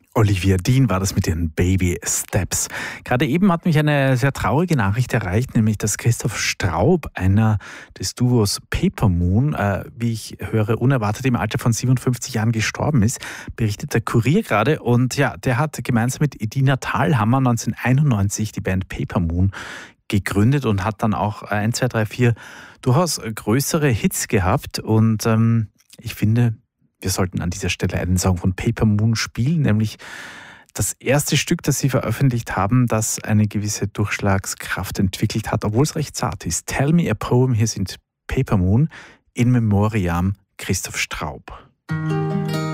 Olivia Dean war das mit ihren Baby Steps. Gerade eben hat mich eine sehr traurige Nachricht erreicht, nämlich dass Christoph Straub, einer des Duos Paper Moon, wie ich höre, unerwartet im Alter von 57 Jahren gestorben ist, berichtet der Kurier gerade. Und ja, der hat gemeinsam mit Edina Thalhammer 1991 die Band Paper Moon gegründet und hat dann auch 1, 2, 3, 4 durchaus größere Hits gehabt. Und ich finde, wir sollten an dieser Stelle einen Song von Paper Moon spielen, nämlich das erste Stück, das sie veröffentlicht haben, das eine gewisse Durchschlagskraft entwickelt hat, obwohl es recht zart ist. Tell Me a Poem, hier sind Paper Moon, in memoriam Christoph Straub.